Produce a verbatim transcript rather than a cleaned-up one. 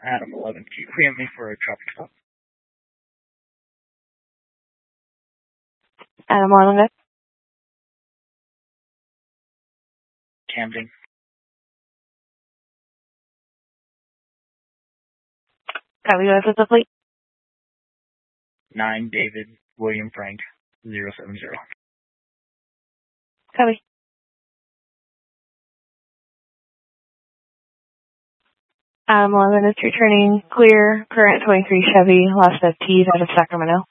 Adam eleven. Can you preempt me for a traffic stop? Adam eleven. Camden. Copy, go ahead, the plate. Nine David William Frank zero seven zero. Copy. Adam eleven is returning clear, current twenty-three Chevy, last of T's out of Sacramento.